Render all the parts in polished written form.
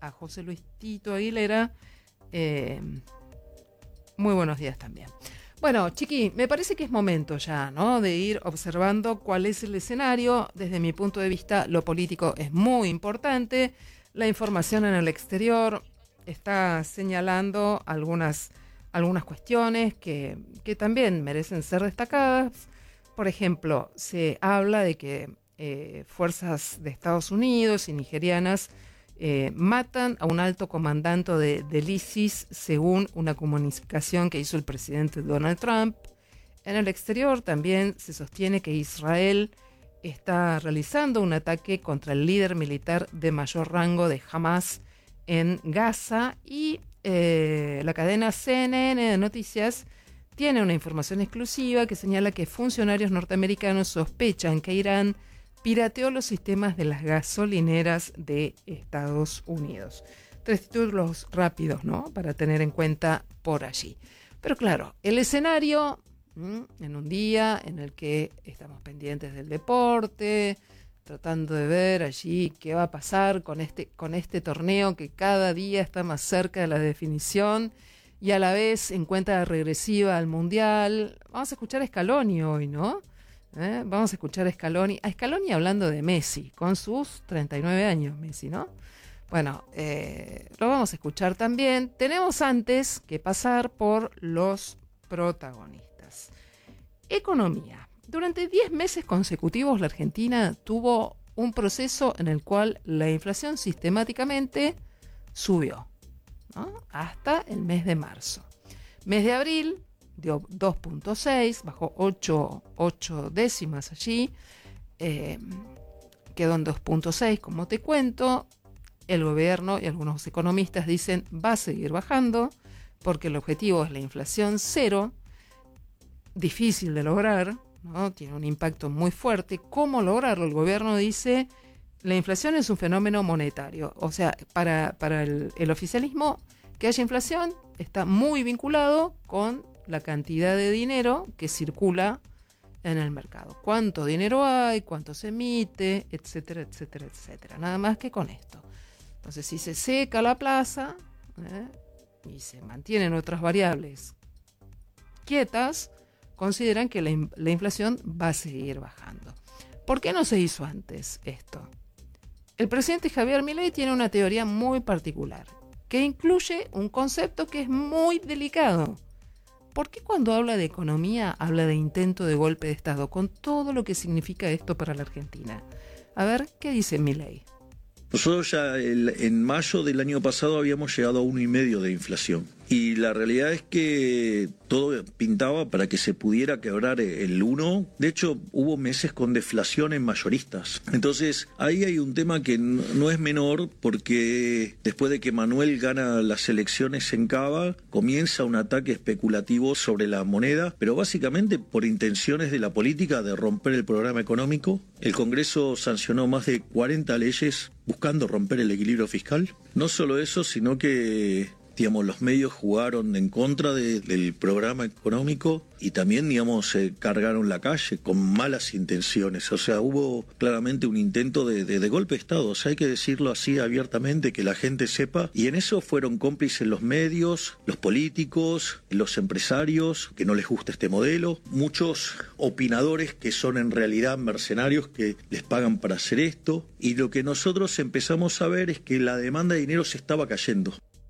a José Luis Tito Aguilera. Muy buenos días también. Bueno, Chiqui, me parece que es momento ya, ¿no?, de ir observando cuál es el escenario. Desde mi punto de vista, lo político es muy importante. La información en el exterior está señalando algunas cuestiones que también merecen ser destacadas. Por ejemplo, se habla de que fuerzas de Estados Unidos y nigerianas matan a un alto comandante del ISIS, según una comunicación que hizo el presidente Donald Trump. En el exterior también se sostiene que Israel está realizando un ataque contra el líder militar de mayor rango de Hamas en Gaza, y la cadena CNN de noticias tiene una información exclusiva que señala que funcionarios norteamericanos sospechan que Irán pirateó los sistemas de las gasolineras de Estados Unidos. 3 títulos rápidos, ¿no?, para tener en cuenta por allí. Pero claro, el escenario, en un día en el que estamos pendientes del deporte, tratando de ver allí qué va a pasar con este torneo que cada día está más cerca de la definición y a la vez en cuenta regresiva al Mundial. Vamos a escuchar a Scaloni hoy, ¿no? Vamos a escuchar a Scaloni hablando de Messi, con sus 39 años, Messi, ¿no? Bueno, lo vamos a escuchar también. Tenemos antes que pasar por los protagonistas. Economía. Durante 10 meses consecutivos la Argentina tuvo un proceso en el cual la inflación sistemáticamente subió, ¿no?, hasta el mes de marzo. Mes de abril dio 2.6, bajó 8 décimas allí, quedó en 2.6, como te cuento. El gobierno y algunos economistas dicen va a seguir bajando porque el objetivo es la inflación cero, difícil de lograr, ¿no?, tiene un impacto muy fuerte. ¿Cómo lograrlo? El gobierno dice la inflación es un fenómeno monetario, o sea, para el oficialismo que haya inflación está muy vinculado con la cantidad de dinero que circula en el mercado. Cuánto dinero hay, cuánto se emite, etcétera, etcétera, etcétera. Nada más que con esto. Entonces, si se seca la plaza y se mantienen otras variables quietas, consideran que la inflación va a seguir bajando. ¿Por qué no se hizo antes esto? El presidente Javier Milei tiene una teoría muy particular que incluye un concepto que es muy delicado. ¿Por qué cuando habla de economía habla de intento de golpe de Estado, con todo lo que significa esto para la Argentina? A ver, ¿qué dice Milei? Nosotros ya en mayo del año pasado habíamos llegado a 1,5 de inflación. Y la realidad es que todo pintaba para que se pudiera quebrar el 1. De hecho, hubo meses con deflación en mayoristas. Entonces, ahí hay un tema que no es menor, porque después de que Manuel gana las elecciones en Cava, comienza un ataque especulativo sobre la moneda, pero básicamente por intenciones de la política de romper el programa económico. El Congreso sancionó más de 40 leyes buscando romper el equilibrio fiscal. No solo eso, sino que los medios jugaron en contra del programa económico y también, cargaron la calle con malas intenciones. O sea, hubo claramente un intento de golpe de Estado. O sea, hay que decirlo así abiertamente, que la gente sepa. Y en eso fueron cómplices los medios, los políticos, los empresarios, que no les gusta este modelo. Muchos opinadores que son en realidad mercenarios que les pagan para hacer esto. Y lo que nosotros empezamos a ver es que la demanda de dinero se estaba cayendo.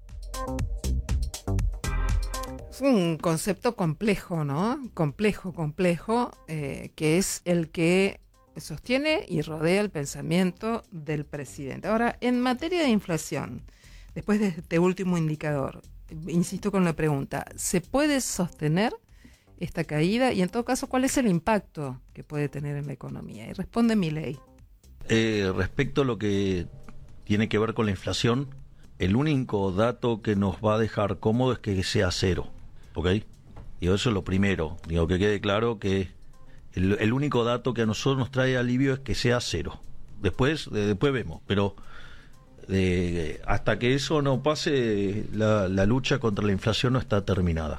Es un concepto complejo, ¿no? Complejo, que es el que sostiene y rodea el pensamiento del presidente. Ahora, en materia de inflación, después de este último indicador, insisto con la pregunta, ¿se puede sostener esta caída? Y en todo caso, ¿cuál es el impacto que puede tener en la economía? Y responde Milei. Respecto a lo que tiene que ver con la inflación, el único dato que nos va a dejar cómodo es que sea cero, ¿ok? Digo, eso es lo primero. Digo, que quede claro que el único dato que a nosotros nos trae alivio es que sea cero. Después vemos, pero hasta que eso no pase, la lucha contra la inflación no está terminada.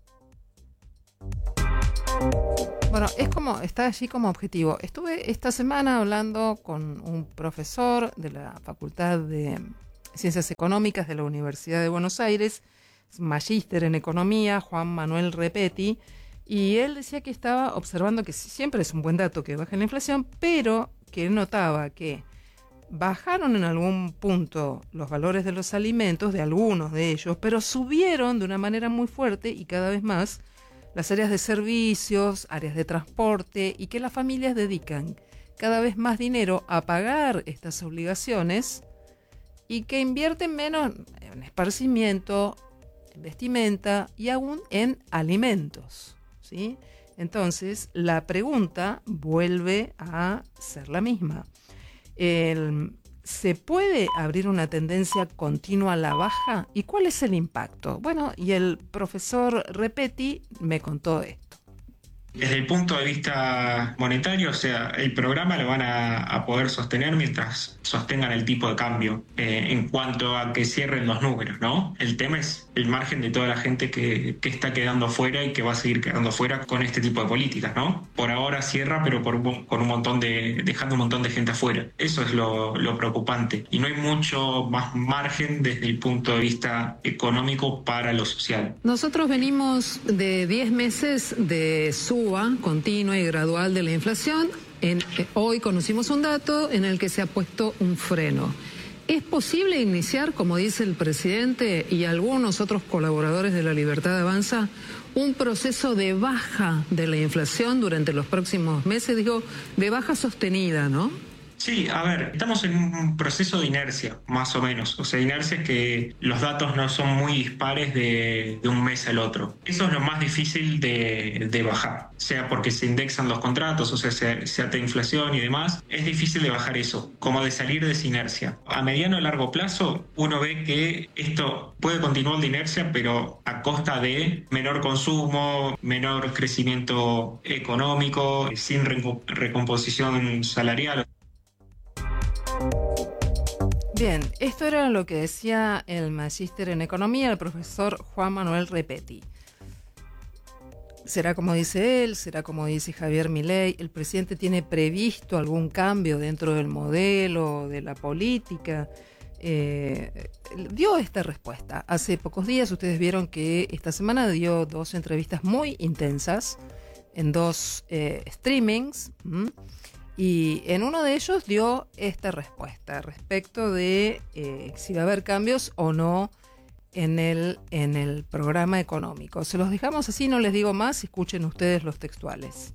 Bueno, está allí como objetivo. Estuve esta semana hablando con un profesor de la Facultad de Ciencias Económicas de la Universidad de Buenos Aires, magíster en Economía, Juan Manuel Repetti, y él decía que estaba observando que siempre es un buen dato que baje la inflación, pero que notaba que bajaron en algún punto los valores de los alimentos, de algunos de ellos, pero subieron de una manera muy fuerte y cada vez más las áreas de servicios, áreas de transporte, y que las familias dedican cada vez más dinero a pagar estas obligaciones y que invierten menos en esparcimiento, en vestimenta y aún en alimentos, ¿sí? Entonces, la pregunta vuelve a ser la misma. ¿Se puede abrir una tendencia continua a la baja? ¿Y cuál es el impacto? Bueno, y el profesor Repetti me contó esto. Desde el punto de vista monetario, o sea, el programa lo van a poder sostener mientras sostengan el tipo de cambio en cuanto a que cierren los números, ¿no? El tema es el margen de toda la gente que está quedando fuera y que va a seguir quedando fuera con este tipo de políticas, ¿no? Por ahora cierra, pero con un montón dejando un montón de gente afuera. Eso es lo preocupante. Y no hay mucho más margen desde el punto de vista económico para lo social. Nosotros venimos de 10 meses de suba continua y gradual de la inflación. Hoy conocimos un dato en el que se ha puesto un freno. ¿Es posible iniciar, como dice el presidente y algunos otros colaboradores de La Libertad Avanza, un proceso de baja de la inflación durante los próximos meses? Digo, de baja sostenida, ¿no? Sí, a ver, estamos en un proceso de inercia, más o menos. O sea, inercia es que los datos no son muy dispares de un mes al otro. Eso es lo más difícil de bajar, sea porque se indexan los contratos, o sea, se ata inflación y demás. Es difícil de bajar eso, como de salir de esa inercia. A mediano y largo plazo, uno ve que esto puede continuar de inercia, pero a costa de menor consumo, menor crecimiento económico, sin recomposición salarial. Bien, esto era lo que decía el magíster en Economía, el profesor Juan Manuel Repetti. ¿Será como dice él? ¿Será como dice Javier Milei? ¿El presidente tiene previsto algún cambio dentro del modelo, de la política? Dio esta respuesta. Hace pocos días ustedes vieron que esta semana dio 2 entrevistas muy intensas en 2 streamings. Y en uno de ellos dio esta respuesta respecto de si va a haber cambios o no en el programa económico. Se los dejamos así, no les digo más, escuchen ustedes los textuales.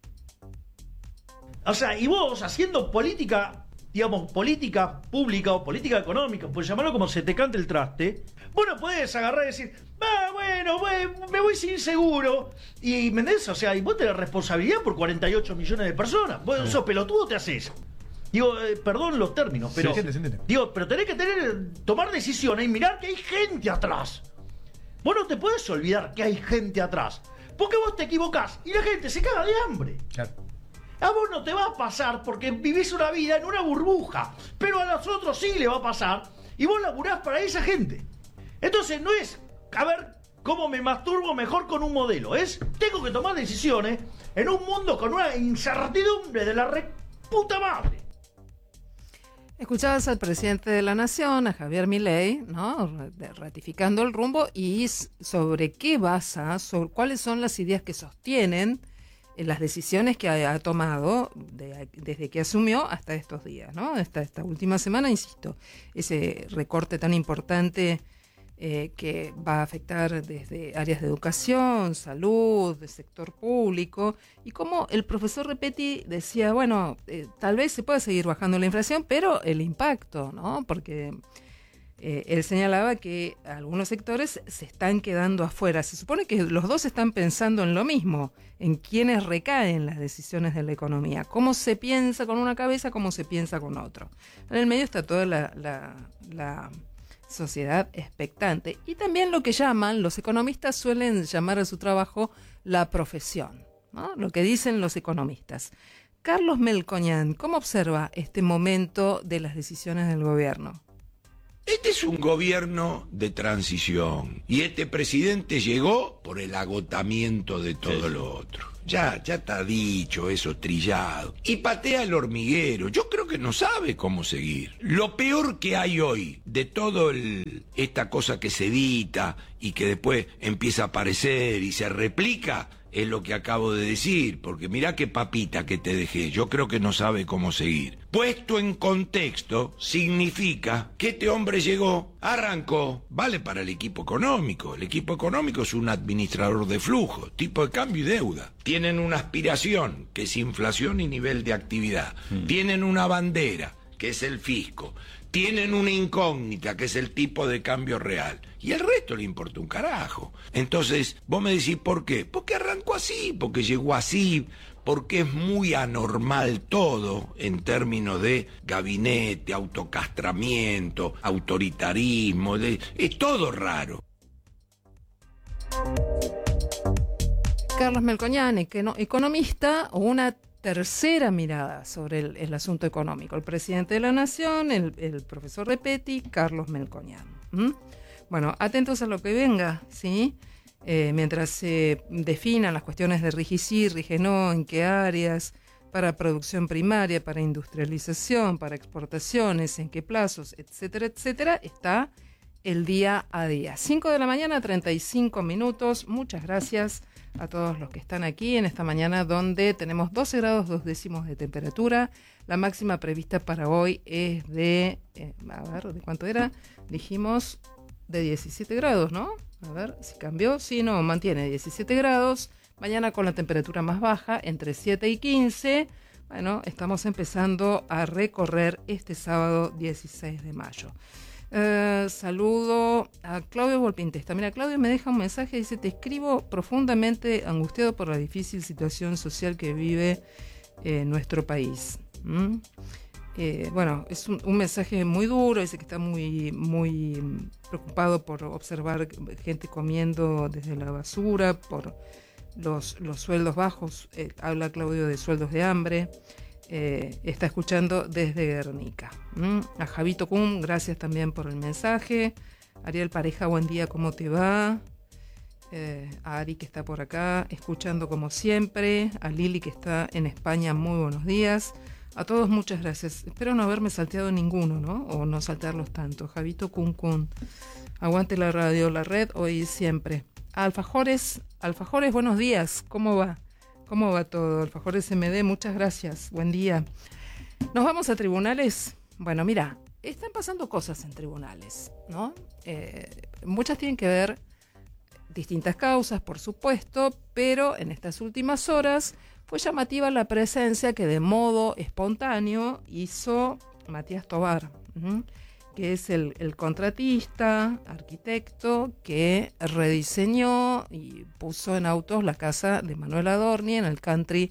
O sea, y vos haciendo política, digamos, política pública o política económica, pues llamarlo como se te cante el traste, vos no podés agarrar y decir, me voy sin seguro. Y, ¿me entendés? O sea, y vos tenés responsabilidad por 48 millones de personas. Vos sos pelotudo, te haces. Digo, perdón los términos, pero... Se entiende. Digo, pero tenés que tomar decisiones y mirar que hay gente atrás. Vos no te podés olvidar que hay gente atrás. Porque vos te equivocás y la gente se caga de hambre. Claro. A vos no te va a pasar porque vivís una vida en una burbuja. Pero a los otros sí le va a pasar y vos laburás para esa gente. Entonces no es, a ver, cómo me masturbo mejor con un modelo. Tengo que tomar decisiones en un mundo con una incertidumbre de la reputa madre. Escuchabas al presidente de la Nación, a Javier Milei, ¿no? Ratificando el rumbo y sobre qué basa, sobre cuáles son las ideas que sostienen las decisiones que ha tomado desde que asumió hasta estos días, ¿no? Esta última semana, insisto, ese recorte tan importante que va a afectar desde áreas de educación, salud, de sector público, y como el profesor Repetti decía, bueno, tal vez se pueda seguir bajando la inflación, pero el impacto, ¿no? Porque él señalaba que algunos sectores se están quedando afuera. Se supone que los dos están pensando en lo mismo, en quiénes recaen las decisiones de la economía, cómo se piensa con una cabeza, cómo se piensa con otro. En el medio está toda la sociedad expectante. Y también lo que los economistas suelen llamar a su trabajo la profesión, ¿no? Lo que dicen los economistas. Carlos Melconian, ¿cómo observa este momento de las decisiones del gobierno? Este es un gobierno de transición y este presidente llegó por el agotamiento de todo lo otro. Ya está dicho, eso trillado. Y patea el hormiguero. Yo creo que no sabe cómo seguir. Lo peor que hay hoy de todo esta cosa que se edita y que después empieza a aparecer y se replica es lo que acabo de decir, porque mirá qué papita que te dejé, yo creo que no sabe cómo seguir. Puesto en contexto, significa que este hombre llegó, arrancó, vale para el equipo económico. El equipo económico es un administrador de flujo, tipo de cambio y deuda. Tienen una aspiración, que es inflación y nivel de actividad. Tienen una bandera, que es el fisco. Tienen una incógnita, que es el tipo de cambio real. Y el resto le importa un carajo. Entonces, vos me decís, ¿por qué? Porque arrancó así, porque llegó así, porque es muy anormal todo en términos de gabinete, autocastramiento, autoritarismo, es todo raro. Carlos Melconian, economista, una tercera mirada sobre el asunto económico. El presidente de la Nación, el profesor Repetti, Carlos Melconian. Bueno, atentos a lo que venga, ¿sí? Mientras se definan las cuestiones de RIGI sí, RIGI no, en qué áreas, para producción primaria, para industrialización, para exportaciones, en qué plazos, etcétera, etcétera, está el día a día. 5 de la mañana, 35 minutos. Muchas gracias a todos los que están aquí en esta mañana donde tenemos 12 grados 2 décimos de temperatura. La máxima prevista para hoy es de, ¿de cuánto era? Dijimos de 17 grados, ¿no? A ver si cambió. Sí, no, mantiene 17 grados. Mañana con la temperatura más baja, entre 7 y 15. Bueno, estamos empezando a recorrer este sábado 16 de mayo. Saludo a Claudio Volpintesta. Mira, Claudio me deja un mensaje, dice: te escribo profundamente angustiado por la difícil situación social que vive nuestro país. Bueno, es un mensaje muy duro, dice que está muy preocupado por observar gente comiendo desde la basura, por los sueldos bajos. Habla Claudio de sueldos de hambre. Está escuchando desde Guernica. A Javito Cum, gracias también por el mensaje. Ariel Pareja, buen día, ¿cómo te va? A Ari, que está por acá, escuchando como siempre. A Lili, que está en España, muy buenos días. A todos muchas gracias. Espero no haberme salteado ninguno, ¿no? O no saltearlos tanto. Javito Cum, aguante la radio, la red, hoy y siempre. A Alfajores, buenos días, ¿cómo va? ¿Cómo va todo? Alfajores MD, muchas gracias. Buen día. ¿Nos vamos a tribunales? Bueno, mira, están pasando cosas en tribunales, ¿no? Muchas tienen que ver, distintas causas, por supuesto, pero en estas últimas horas fue llamativa la presencia que de modo espontáneo hizo Matías Tobar, que es el contratista, arquitecto, que rediseñó y puso en autos la casa de Manuel Adorni en el country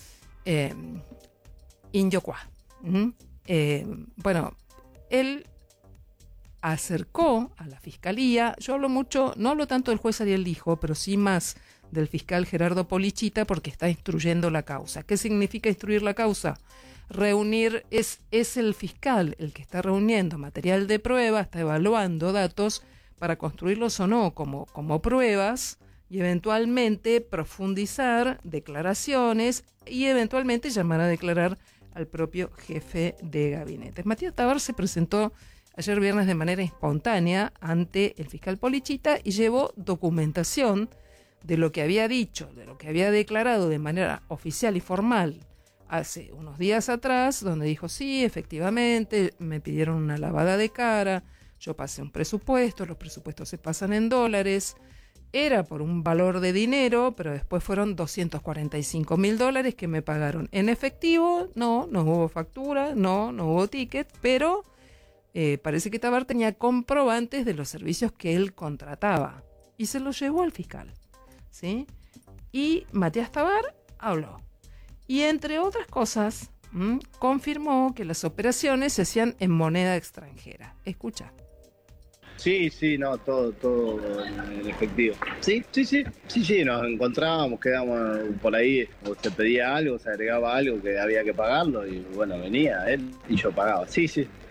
Inyocuá. Bueno, él acercó a la fiscalía, yo no hablo tanto del juez Ariel Lijo, pero sí más del fiscal Gerardo Polichita, porque está instruyendo la causa. ¿Qué significa instruir la causa? Reunir, es el fiscal el que está reuniendo material de prueba, está evaluando datos para construirlos o no como pruebas y eventualmente profundizar declaraciones y eventualmente llamar a declarar al propio jefe de gabinete. Matías Tobar se presentó ayer viernes de manera espontánea ante el fiscal Polichita y llevó documentación de lo que había dicho, de lo que había declarado de manera oficial y formal hace unos días atrás, donde dijo: sí, efectivamente, me pidieron una lavada de cara, yo pasé un presupuesto, los presupuestos se pasan en dólares, era por un valor de dinero, pero después fueron $245.000 que me pagaron en efectivo, no hubo factura, no hubo ticket, pero parece que Tobar tenía comprobantes de los servicios que él contrataba y se los llevó al fiscal, ¿sí? Y Matías Tobar habló. Y entre otras cosas, confirmó que las operaciones se hacían en moneda extranjera. Escucha. Sí, no, todo en efectivo. Sí, nos encontrábamos, quedamos por ahí, o se pedía algo, se agregaba algo que había que pagarlo y bueno, venía él y yo pagaba. Sí,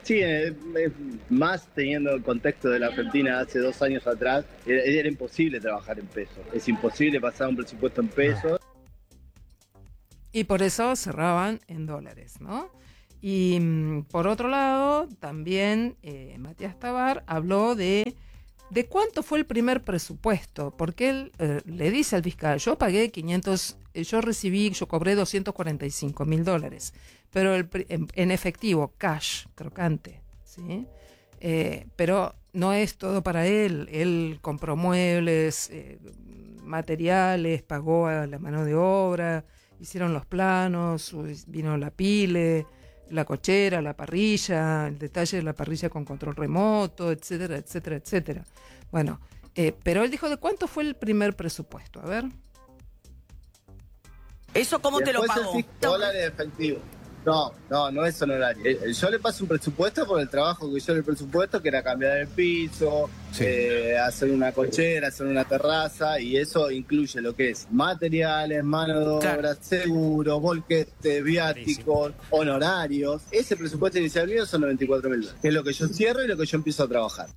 Sí, más teniendo el contexto de la Argentina hace 2 años atrás, era imposible trabajar en pesos. Es imposible pasar un presupuesto en pesos. Y por eso cerraban en dólares, ¿no? Y por otro lado, también Matías Tabar habló de cuánto fue el primer presupuesto, porque él le dice al fiscal, yo pagué 500, yo cobré $245,000, pero en efectivo, cash, crocante, ¿sí? Pero no es todo para él compró muebles, materiales, pagó a la mano de obra, hicieron los planos, vino la pile, la cochera, la parrilla, el detalle de la parrilla con control remoto, etcétera, etcétera, etcétera. Bueno, pero él dijo de cuánto fue el primer presupuesto. A ver. ¿Eso cómo te lo pagó? Dólares de efectivo. No es honorario. Yo le paso un presupuesto por el trabajo que hizo en el presupuesto, que era cambiar el piso, hacer una cochera, hacer una terraza, y eso incluye lo que es materiales, mano de obra, seguro, volquete, viáticos, honorarios. Ese presupuesto inicial mío son $94,000, que es lo que yo cierro y lo que yo empiezo a trabajar.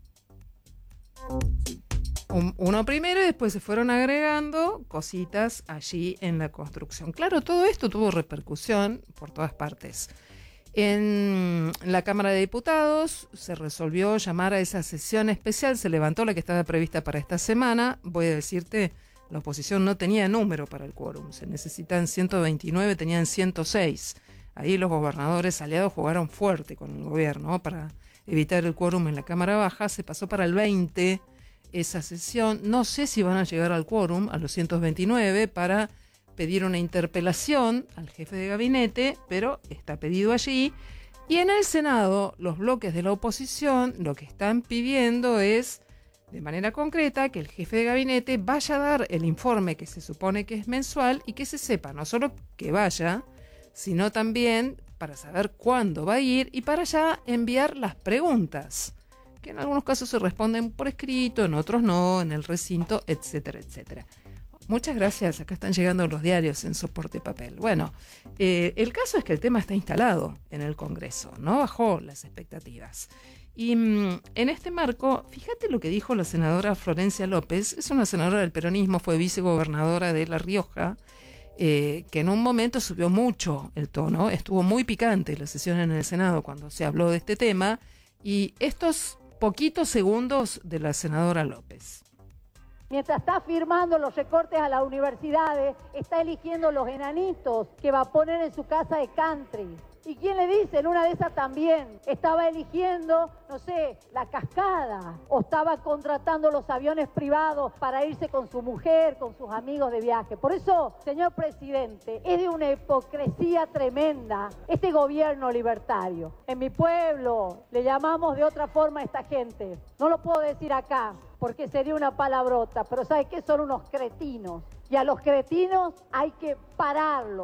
Uno primero y después se fueron agregando cositas allí en la construcción. Claro, todo esto tuvo repercusión por todas partes. En la Cámara de Diputados se resolvió llamar a esa sesión especial, se levantó la que estaba prevista para esta semana. Voy a decirte, la oposición no tenía número para el quórum, se necesitan 129, tenían 106. Ahí los gobernadores aliados jugaron fuerte con el gobierno para evitar el quórum en la Cámara Baja, se pasó para el 20 esa sesión. No sé si van a llegar al quórum, a los 129, para pedir una interpelación al jefe de gabinete, pero está pedido allí. Y en el Senado, los bloques de la oposición lo que están pidiendo es, de manera concreta, que el jefe de gabinete vaya a dar el informe que se supone que es mensual y que se sepa no solo que vaya, sino también para saber cuándo va a ir y para ya enviar las preguntas, que en algunos casos se responden por escrito, en otros no, en el recinto, etcétera, etcétera. Muchas gracias, acá están llegando los diarios en soporte papel. Bueno, el caso es que el tema está instalado en el Congreso, no bajó las expectativas. Y en este marco, fíjate lo que dijo la senadora Florencia López, es una senadora del peronismo, fue vicegobernadora de La Rioja, que en un momento subió mucho el tono, estuvo muy picante la sesión en el Senado cuando se habló de este tema, y estos poquitos segundos de la senadora López. Mientras está firmando los recortes a las universidades, está eligiendo los enanitos que va a poner en su casa de country. ¿Y quién le dice? En una de esas también estaba eligiendo, no sé, la cascada, o estaba contratando los aviones privados para irse con su mujer, con sus amigos de viaje. Por eso, señor presidente, es de una hipocresía tremenda este gobierno libertario. En mi pueblo le llamamos de otra forma a esta gente. No lo puedo decir acá porque sería una palabrota, pero ¿sabe qué? Son unos cretinos. Y a los cretinos hay que pararlos.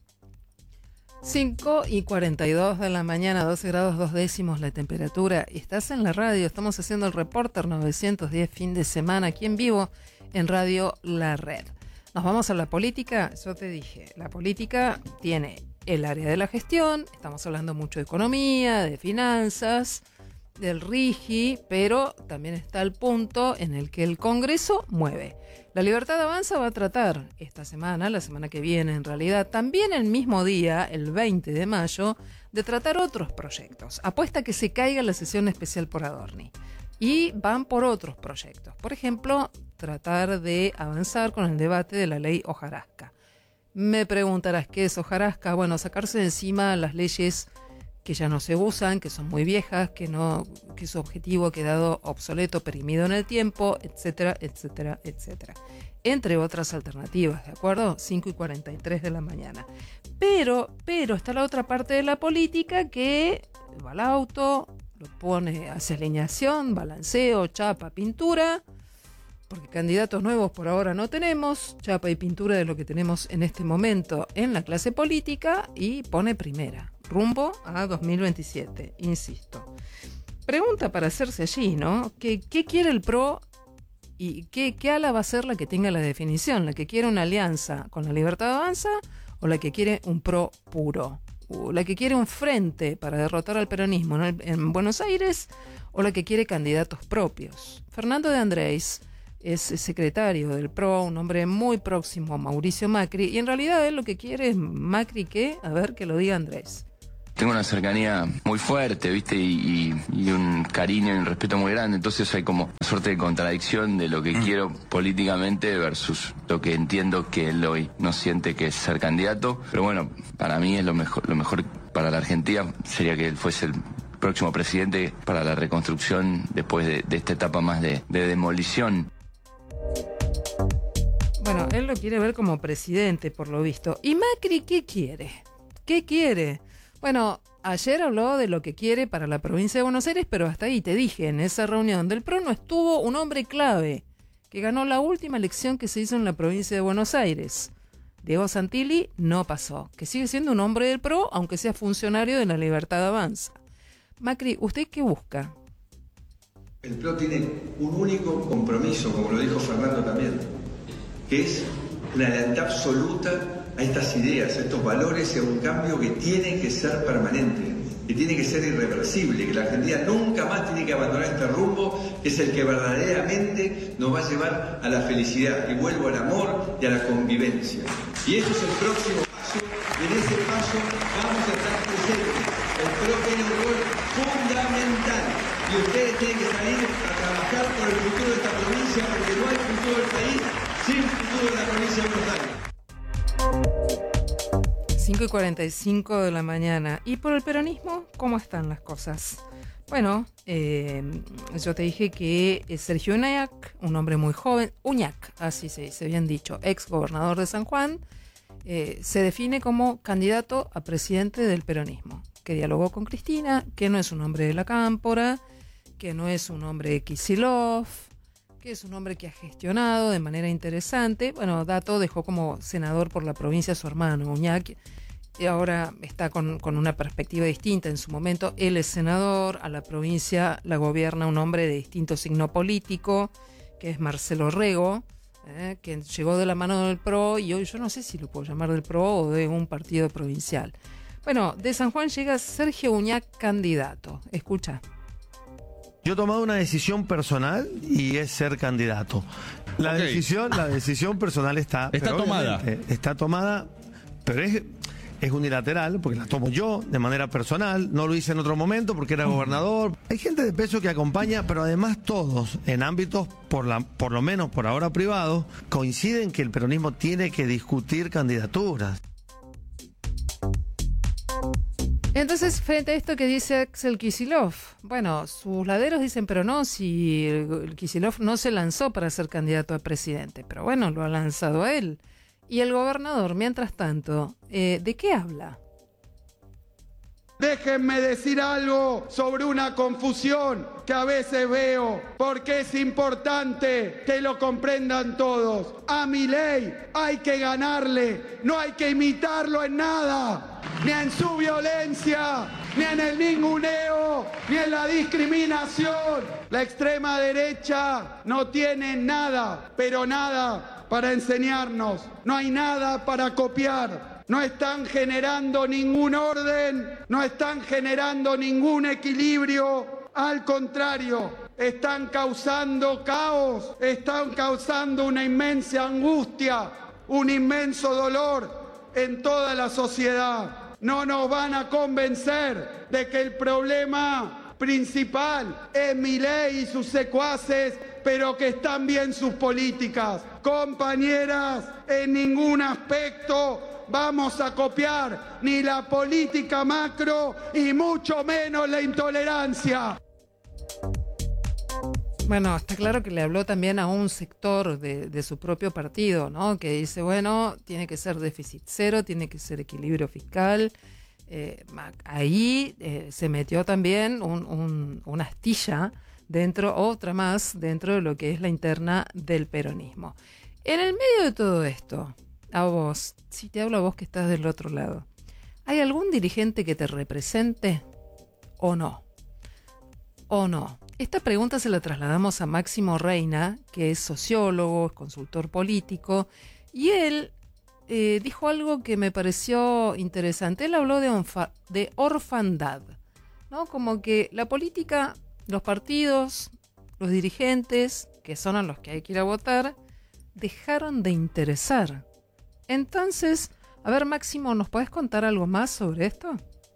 5:42 de la mañana, 12 grados 2 décimos la temperatura. Estás en la radio, estamos haciendo el Reporter 910 fin de semana aquí en vivo en Radio La Red. Nos vamos a la política. Yo te dije, la política tiene el área de la gestión, estamos hablando mucho de economía, de finanzas, del RIGI, pero también está el punto en el que el Congreso mueve. La Libertad Avanza va a tratar esta semana, la semana que viene en realidad, también el mismo día, el 20 de mayo, de tratar otros proyectos. Apuesta que se caiga la sesión especial por Adorni. Y van por otros proyectos. Por ejemplo, tratar de avanzar con el debate de la ley hojarasca. Me preguntarás, ¿qué es hojarasca? Bueno, sacarse de encima las leyes que ya no se usan, que son muy viejas, que su objetivo ha quedado obsoleto, perimido en el tiempo, etcétera, etcétera, etcétera. Entre otras alternativas, ¿de acuerdo? 5:43 de la mañana. Pero está la otra parte de la política que va al auto, lo pone, hace alineación, balanceo, chapa, pintura, porque candidatos nuevos por ahora no tenemos, chapa y pintura de lo que tenemos en este momento en la clase política y pone primera. Rumbo a 2027, insisto. Pregunta para hacerse allí, ¿no? ¿Qué quiere el PRO y qué ala va a ser la que tenga la definición? ¿La que quiere una alianza con la Libertad Avanza o la que quiere un PRO puro? ¿La que quiere un frente para derrotar al peronismo en Buenos Aires o la que quiere candidatos propios? Fernando de Andrés es secretario del PRO, un hombre muy próximo a Mauricio Macri, y en realidad él lo que quiere es Macri que, a ver, que lo diga Andrés. Tengo una cercanía muy fuerte, ¿viste? Y un cariño y un respeto muy grande. Entonces hay como una suerte de contradicción de lo que quiero políticamente versus lo que entiendo que él hoy no siente que es ser candidato. Pero bueno, para mí es lo mejor para la Argentina sería que él fuese el próximo presidente para la reconstrucción después de esta etapa más de demolición. Bueno, él lo quiere ver como presidente, por lo visto. ¿Y Macri qué quiere? ¿Qué quiere? Bueno, ayer habló de lo que quiere para la provincia de Buenos Aires, pero hasta ahí te dije, en esa reunión del PRO no estuvo un hombre clave que ganó la última elección que se hizo en la provincia de Buenos Aires. Diego Santilli no pasó, que sigue siendo un hombre del PRO, aunque sea funcionario de La Libertad Avanza. Macri, ¿usted qué busca? El PRO tiene un único compromiso, como lo dijo Fernando también, que es una lealtad absoluta a estas ideas, a estos valores y a un cambio que tiene que ser permanente, que tiene que ser irreversible, que la Argentina nunca más tiene que abandonar este rumbo, que es el que verdaderamente nos va a llevar a la felicidad, y vuelvo al amor y a la convivencia. Y eso es el próximo paso, y en ese paso vamos a estar presentes. El PRO tiene un rol fundamental, y ustedes tienen que salir a trabajar por el futuro de esta provincia, porque no hay futuro del país sin futuro de la provincia de Buenos Aires. 5:45 de la mañana. ¿Y por el peronismo cómo están las cosas? Bueno, yo te dije que Sergio Uñac, un hombre muy joven, Uñac, así se dice, bien dicho, ex gobernador de San Juan, se define como candidato a presidente del peronismo, que dialogó con Cristina, que no es un hombre de la Cámpora, que no es un hombre de Kicillof, que es un hombre que ha gestionado de manera interesante. Bueno, Dato dejó como senador por la provincia a su hermano, Uñac, y ahora está con una perspectiva distinta. En su momento él es senador, a la provincia la gobierna un hombre de distinto signo político, que es Marcelo Rego, que llegó de la mano del PRO, y hoy yo no sé si lo puedo llamar del PRO o de un partido provincial. Bueno, de San Juan llega Sergio Uñac, candidato. Escucha. Yo he tomado una decisión personal y es ser candidato. La decisión personal está tomada. Está tomada, pero es unilateral, porque la tomo yo de manera personal. No lo hice en otro momento porque era gobernador. Hay gente de peso que acompaña, pero además todos, en ámbitos, por lo menos por ahora privados, coinciden que el peronismo tiene que discutir kandidaturas. Entonces, frente a esto que dice Axel Kicillof, bueno, sus laderos dicen, pero no, si el Kicillof no se lanzó para ser candidato a presidente, pero bueno, lo ha lanzado él. Y el gobernador, mientras tanto, ¿de qué habla? Déjenme decir algo sobre una confusión que a veces veo, porque es importante que lo comprendan todos. A Milei hay que ganarle, no hay que imitarlo en nada, ni en su violencia, ni en el ninguneo, ni en la discriminación. La extrema derecha no tiene nada, pero nada para enseñarnos, no hay nada para copiar. No están generando ningún orden, no están generando ningún equilibrio, al contrario, están causando caos, están causando una inmensa angustia, un inmenso dolor en toda la sociedad. No nos van a convencer de que el problema principal es Milei y sus secuaces, pero que están bien sus políticas. Compañeras, en ningún aspecto vamos a copiar ni la política macro y mucho menos la intolerancia. Bueno, está claro que le habló también a un sector de su propio partido, ¿no? Que dice, bueno, tiene que ser déficit cero, tiene que ser equilibrio fiscal. Ahí se metió también una astilla dentro, otra más, dentro de lo que es la interna del peronismo. En el medio de todo esto, a vos, si te hablo a vos que estás del otro lado, ¿hay algún dirigente que te represente o no? ¿O no? Esta pregunta se la trasladamos a Máximo Reina, que es sociólogo, es consultor político, y él dijo algo que me pareció interesante. Él habló de orfandad, ¿no? Como que la política, los partidos, los dirigentes, que son a los que hay que ir a votar, dejaron de interesar. Entonces, a ver, Máximo, ¿nos podés contar algo más sobre esto?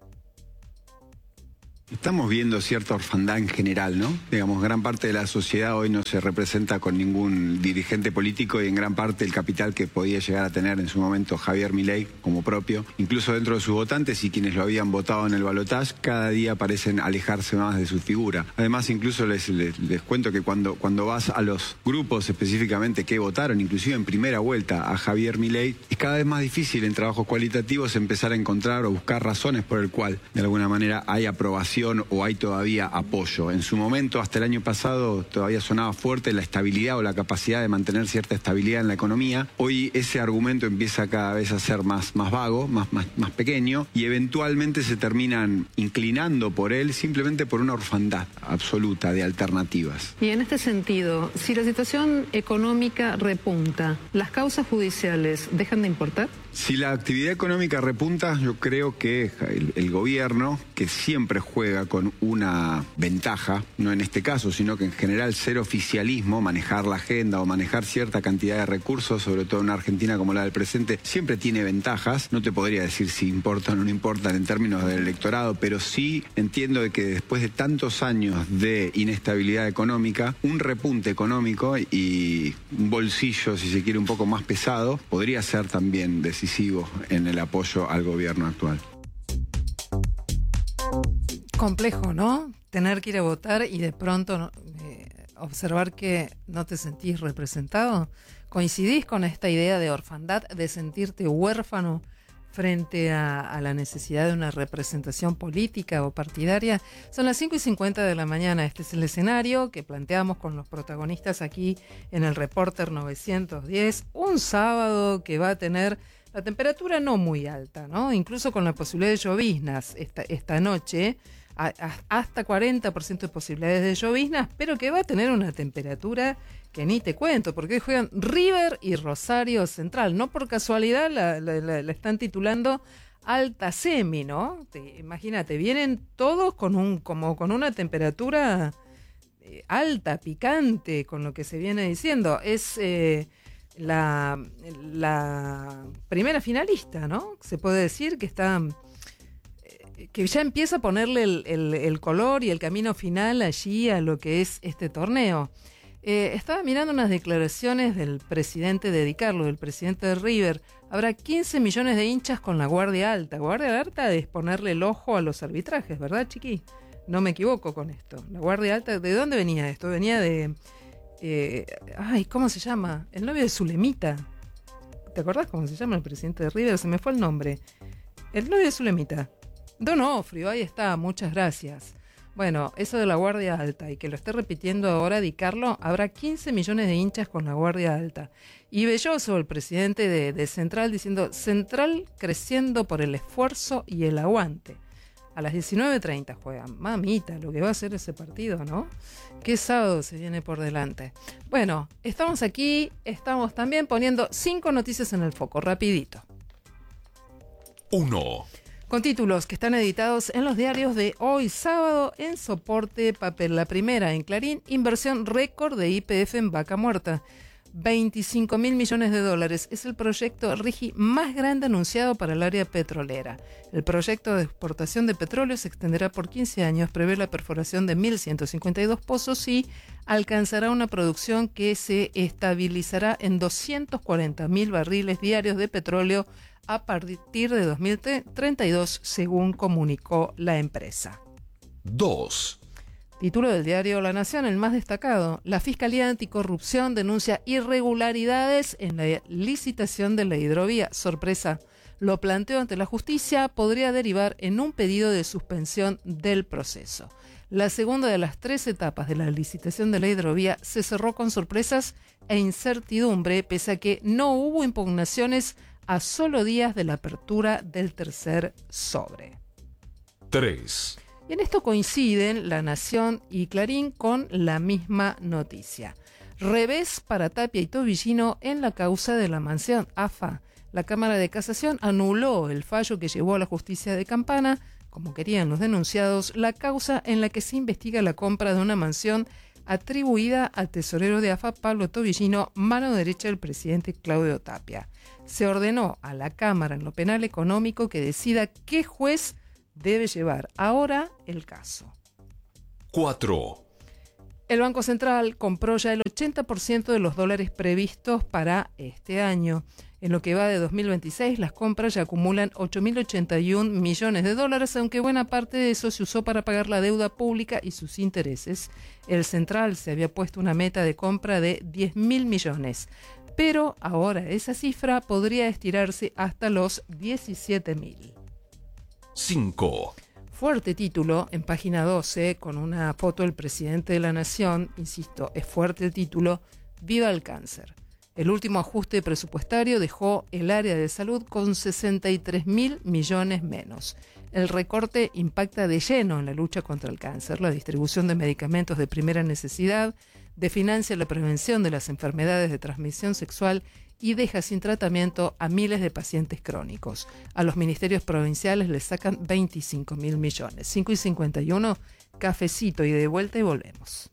Estamos viendo cierta orfandad en general, ¿no? Digamos, gran parte de la sociedad hoy no se representa con ningún dirigente político y en gran parte el capital que podía llegar a tener en su momento Javier Milei como propio, incluso dentro de sus votantes y quienes lo habían votado en el balotaje, cada día parecen alejarse más de su figura. Además, incluso les cuento que cuando vas a los grupos específicamente que votaron, inclusive en primera vuelta a Javier Milei, es cada vez más difícil en trabajos cualitativos empezar a encontrar o buscar razones por el cual de alguna manera hay aprobación o hay todavía apoyo. En su momento, hasta el año pasado, todavía sonaba fuerte la estabilidad o la capacidad de mantener cierta estabilidad en la economía. Hoy ese argumento empieza cada vez a ser más vago, más pequeño, y eventualmente se terminan inclinando por él simplemente por una orfandad absoluta de alternativas. Y en este sentido, si la situación económica repunta, ¿las causas judiciales dejan de importar? Si la actividad económica repunta, yo creo que el gobierno, que siempre juega con una ventaja, no en este caso, sino que en general ser oficialismo, manejar la agenda o manejar cierta cantidad de recursos, sobre todo en una Argentina como la del presente, siempre tiene ventajas. No te podría decir si importan o no importan en términos del electorado, pero sí entiendo de que después de tantos años de inestabilidad económica, un repunte económico y un bolsillo, si se quiere, un poco más pesado, podría ser también decisivo en el apoyo al gobierno actual. Complejo, ¿no? Tener que ir a votar y de pronto observar que no te sentís representado. ¿Coincidís con esta idea de orfandad, de sentirte huérfano frente a la necesidad de una representación política o partidaria? Son las 5:50 de la mañana. Este es el escenario que planteamos con los protagonistas aquí en el Reporter 910. Un sábado que va a tener la temperatura no muy alta, ¿no? Incluso con la posibilidad de lloviznas esta noche, hasta 40% de posibilidades de lloviznas, pero que va a tener una temperatura que ni te cuento, porque hoy juegan River y Rosario Central. No por casualidad la están titulando alta semi, ¿no? Imagínate, vienen todos con una temperatura alta, picante, con lo que se viene diciendo. Es la primera finalista, ¿no? Se puede decir que está... que ya empieza a ponerle el color y el camino final allí a lo que es este torneo. Estaba mirando unas declaraciones del presidente de Di Carlo, del presidente de River. Habrá 15 millones de hinchas con la guardia alta. Guardia alta es ponerle el ojo a los arbitrajes, ¿verdad, Chiqui? No me equivoco con esto. La guardia alta, ¿de dónde venía esto? Venía de... ¿cómo se llama? El novio de Zulemita. ¿Te acordás cómo se llama el presidente de River? Se me fue el nombre. El novio de Zulemita. Donofrio, ahí está, muchas gracias. Bueno, eso de la guardia alta, y que lo esté repitiendo ahora Di Carlo, habrá 15 millones de hinchas con la guardia alta. Y Belloso, el presidente de Central, diciendo, Central creciendo por el esfuerzo y el aguante. A las 19:30 juegan. Mamita, lo que va a ser ese partido, ¿no? Qué sábado se viene por delante. Bueno, estamos aquí, estamos también poniendo 5 noticias en el foco, rapidito. 1. Con títulos que están editados en los diarios de hoy sábado en soporte papel. La primera en Clarín, inversión récord de YPF en Vaca Muerta. 25.000 millones de dólares. Es el proyecto RIGI más grande anunciado para el área petrolera. El proyecto de exportación de petróleo se extenderá por 15 años, prevé la perforación de 1.152 pozos y alcanzará una producción que se estabilizará en 240.000 barriles diarios de petróleo a partir de 2032, según comunicó la empresa. 2. Título del diario La Nación, el más destacado. La Fiscalía Anticorrupción denuncia irregularidades en la licitación de la hidrovía. Sorpresa. Lo planteó ante la justicia, podría derivar en un pedido de suspensión del proceso. La segunda de las 3 etapas de la licitación de la hidrovía se cerró con sorpresas e incertidumbre, pese a que no hubo impugnaciones a solo días de la apertura del tercer sobre. 3. Y en esto coinciden La Nación y Clarín con la misma noticia. Revés para Tapia y Tobillino en la causa de la mansión AFA. La Cámara de Casación anuló el fallo que llevó a la justicia de Campana, como querían los denunciados, la causa en la que se investiga la compra de una mansión atribuida al tesorero de AFA, Pablo Tobillino, mano derecha del presidente Claudio Tapia. Se ordenó a la Cámara en lo penal económico que decida qué juez debe llevar ahora el caso. 4. El Banco Central compró ya el 80% de los dólares previstos para este año. En lo que va de 2026, las compras ya acumulan 8.081 millones de dólares, aunque buena parte de eso se usó para pagar la deuda pública y sus intereses. El Central se había puesto una meta de compra de 10.000 millones, pero ahora esa cifra podría estirarse hasta los 17.000. 5. Fuerte título en página 12 con una foto del presidente de la Nación. Insisto, es fuerte el título. ¡Viva el cáncer! El último ajuste presupuestario dejó el área de salud con 63.000 millones menos. El recorte impacta de lleno en la lucha contra el cáncer, la distribución de medicamentos de primera necesidad, financia la prevención de las enfermedades de transmisión sexual y deja sin tratamiento a miles de pacientes crónicos. A los ministerios provinciales les sacan 25.000 millones. 5:51, cafecito y de vuelta y volvemos.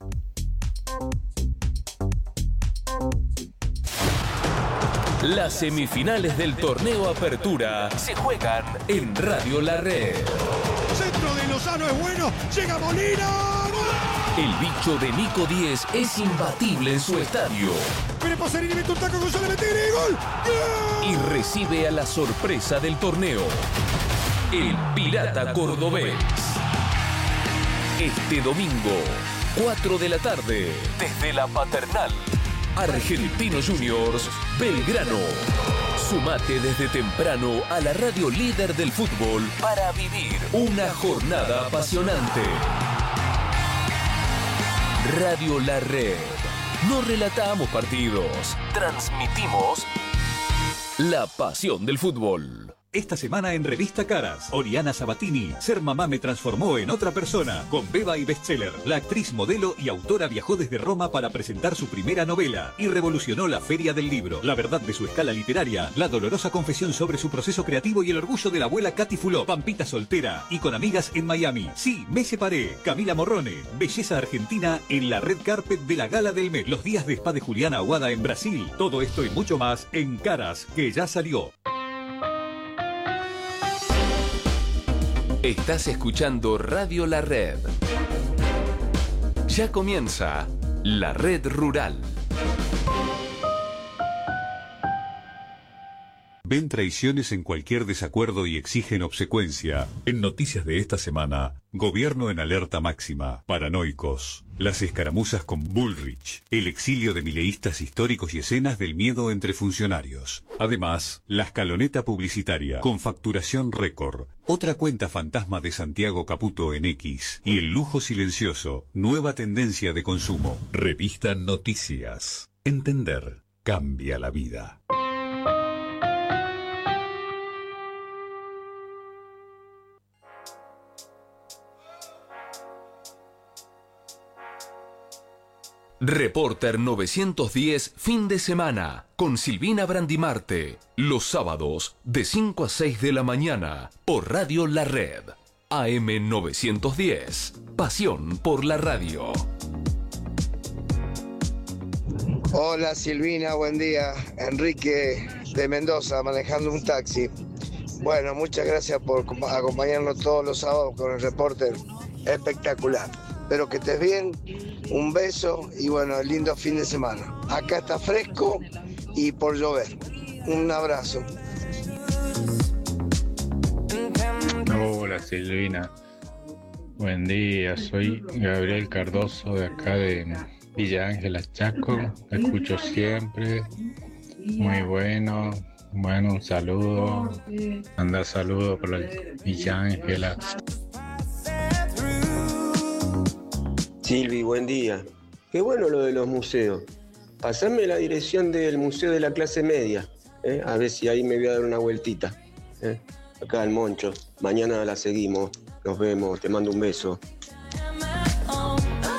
Las semifinales del torneo Apertura se juegan en Radio La Red. Centro de Lozano es bueno, llega Molina. El bicho de Nico Díez es imbatible en su estadio. Viene Pasarini, mete un taco, González mete y gol. Y recibe a la sorpresa del torneo, el Pirata Cordobés. Este domingo, 4 de la tarde, desde la Paternal. Argentinos Juniors, Belgrano. Sumate desde temprano a la radio líder del fútbol para vivir una jornada apasionante. Radio La Red. No relatamos partidos, transmitimos la pasión del fútbol. Esta semana en Revista Caras, Oriana Sabatini, ser mamá me transformó en otra persona, con Beba y Bestseller. La actriz, modelo y autora viajó desde Roma para presentar su primera novela y revolucionó la Feria del Libro. La verdad de su escala literaria, la dolorosa confesión sobre su proceso creativo y el orgullo de la abuela Katy Fulop, Pampita soltera y con amigas en Miami. Sí, me separé. Camila Morrone, belleza argentina en la red carpet de la Gala del Met. Los días de spa de Juliana Aguada en Brasil. Todo esto y mucho más en Caras, que ya salió. Estás escuchando Radio La Red. Ya comienza La Red Rural. Ven traiciones en cualquier desacuerdo y exigen obsecuencia. En noticias de esta semana, gobierno en alerta máxima, paranoicos, las escaramuzas con Bullrich, el exilio de mileístas históricos y escenas del miedo entre funcionarios. Además, la escaloneta publicitaria con facturación récord, otra cuenta fantasma de Santiago Caputo en X y el lujo silencioso, nueva tendencia de consumo. Revista Noticias. Entender cambia la vida. Reporter 910 fin de semana con Silvina Brandimarte. Los sábados de 5 a 6 de la mañana por Radio La Red. AM 910. Pasión por la radio. Hola Silvina, buen día. Enrique de Mendoza manejando un taxi. Bueno, muchas gracias por acompañarnos todos los sábados con el Reporter. Espectacular. Espero que estés bien. Un beso y bueno, lindo fin de semana. Acá está fresco y por llover. Un abrazo. Hola Silvina. Buen día, soy Gabriel Cardoso de acá de Villa Ángela, Chaco. Te escucho siempre. Muy bueno. Bueno, un saludo. Anda saludo por la Villa Ángela. Silvi, buen día. Qué bueno lo de los museos. Pasame la dirección del Museo de la Clase Media. A ver si ahí me voy a dar una vueltita. Acá el Moncho. Mañana la seguimos. Nos vemos. Te mando un beso.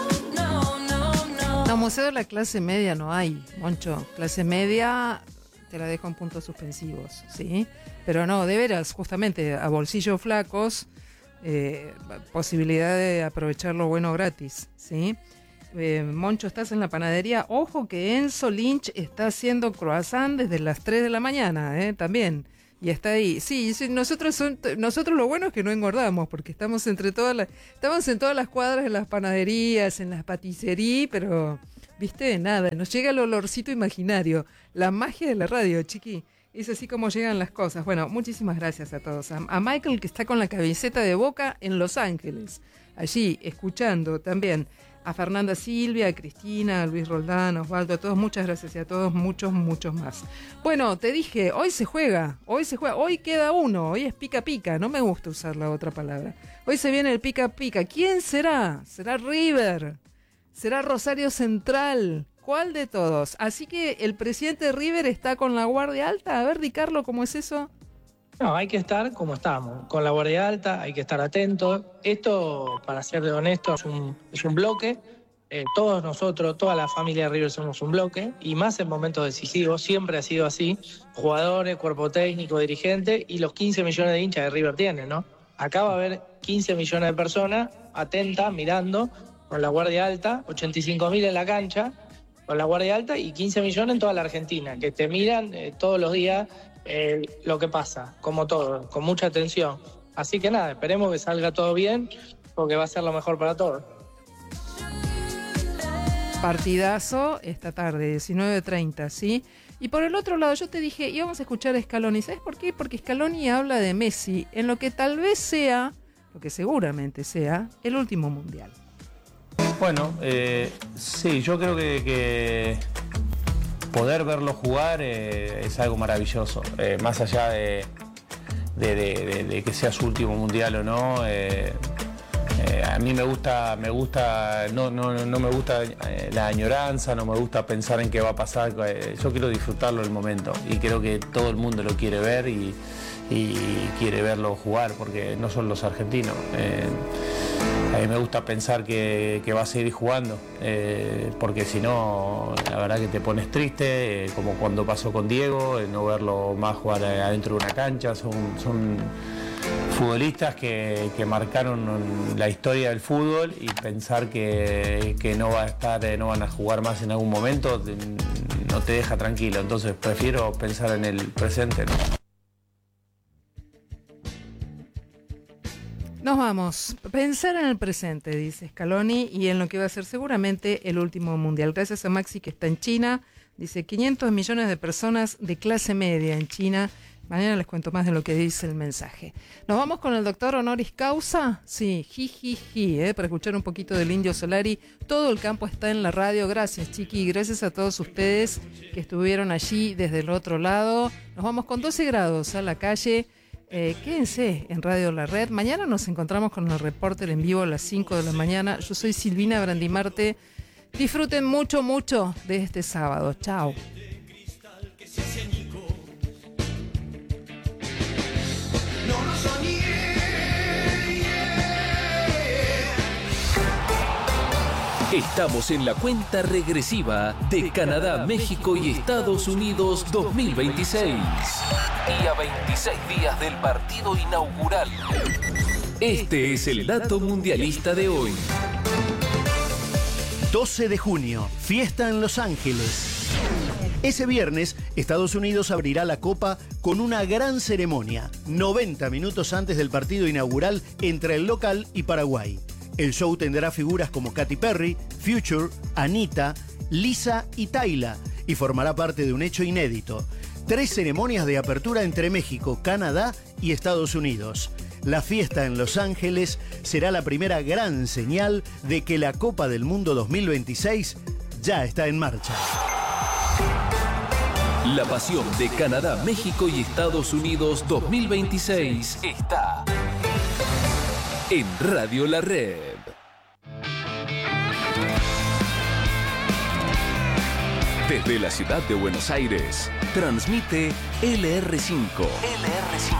No, Museo de la Clase Media no hay, Moncho. Clase Media te la dejo en puntos suspensivos, ¿sí? Pero no, de veras, justamente a bolsillos flacos, posibilidad de aprovechar lo bueno gratis, ¿sí? Moncho, estás en la panadería. Ojo que Enzo Lynch está haciendo croissant desde las 3 de la mañana, también. Y está ahí. Sí, nosotros lo bueno es que no engordamos, porque estamos en todas las cuadras, en las panaderías, en las patisseries, pero, viste, nada, nos llega el olorcito imaginario. La magia de la radio, chiqui. Es así como llegan las cosas. Bueno, muchísimas gracias a todos. A Michael, que está con la camiseta de Boca en Los Ángeles, allí, escuchando también. A Fernanda Silvia, a Cristina, a Luis Roldán, a Osvaldo, a todos, muchas gracias y a todos, muchos más. Bueno, te dije, hoy se juega, hoy queda uno, hoy es pica pica, no me gusta usar la otra palabra. Hoy se viene el pica pica. ¿Quién será? ¿Será River? ¿Será Rosario Central? ¿Cuál de todos? Así que el presidente de River está con la guardia alta. A ver, Di Carlo, ¿cómo es eso? No, hay que estar como estamos, con la guardia alta, hay que estar atentos. Esto, para ser honesto, es un bloque. Todos nosotros, toda la familia de River somos un bloque, y más en momentos decisivos, siempre ha sido así. Jugadores, cuerpo técnico, dirigente, y los 15 millones de hinchas de River tienen, ¿no? Acá va a haber 15 millones de personas atentas, mirando, con la guardia alta, 85.000 en la cancha, con la guardia alta, y 15 millones en toda la Argentina, que te miran todos los días lo que pasa, como todo, con mucha atención. Así que nada, esperemos que salga todo bien, porque va a ser lo mejor para todos. Partidazo esta tarde, 19:30, ¿sí? Y por el otro lado, yo te dije, íbamos a escuchar a Scaloni. ¿Sabes por qué? Porque Scaloni habla de Messi en lo que tal vez sea, lo que seguramente sea, el último mundial. Bueno, sí, yo creo que poder verlo jugar es algo maravilloso. Más allá de que sea su último mundial o no, a mí no me gusta la añoranza, no me gusta pensar en qué va a pasar. Yo quiero disfrutarlo el momento, y creo que todo el mundo lo quiere ver y quiere verlo jugar, porque no son los argentinos. A mí me gusta pensar que va a seguir jugando, porque si no, la verdad que te pones triste, como cuando pasó con Diego, no verlo más jugar adentro de una cancha. Son futbolistas que marcaron la historia del fútbol, y pensar que no van a jugar más en algún momento no te deja tranquilo. Entonces prefiero pensar en el presente, ¿no? Nos vamos. Pensar en el presente, dice Scaloni, y en lo que va a ser seguramente el último mundial. Gracias a Maxi, que está en China. Dice 500 millones de personas de clase media en China. Mañana les cuento más de lo que dice el mensaje. Nos vamos con el doctor honoris causa. Sí, para escuchar un poquito del Indio Solari. Todo el campo está en la radio. Gracias, Chiqui. Gracias a todos ustedes que estuvieron allí desde el otro lado. Nos vamos con 12 grados a la calle. Quédense en Radio La Red. Mañana nos encontramos con el Reporter en vivo a las 5 de la mañana. Yo soy Silvina Brandimarte. Disfruten mucho de este sábado. Chao. Estamos en la cuenta regresiva de Canadá, México y Estados Unidos 2026. Y a 26 días del partido inaugural. Este es el dato mundialista de hoy. 12 de junio, fiesta en Los Ángeles. Ese viernes, Estados Unidos abrirá la Copa con una gran ceremonia, 90 minutos antes del partido inaugural entre el local y Paraguay. El show tendrá figuras como Katy Perry, Future, Anita, Lisa y Tayla, y formará parte de un hecho inédito. 3 ceremonias de apertura entre México, Canadá y Estados Unidos. La fiesta en Los Ángeles será la primera gran señal de que la Copa del Mundo 2026 ya está en marcha. La pasión de Canadá, México y Estados Unidos 2026 está en Radio La Red. Desde la ciudad de Buenos Aires, transmite LR5. LR5.